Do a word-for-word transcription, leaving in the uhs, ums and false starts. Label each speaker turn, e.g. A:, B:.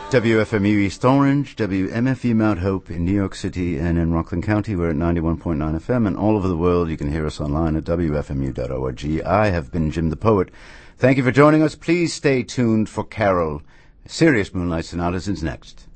A: W F M U East Orange, W M F U Mount Hope in New York City and in Rockland County. We're at ninety-one point nine F M, and all over the world you can hear us online at W F M U dot org. I have been Jim the Poet. Thank you for joining us. Please stay tuned for Carol. Serious Moonlight Sonatas is next.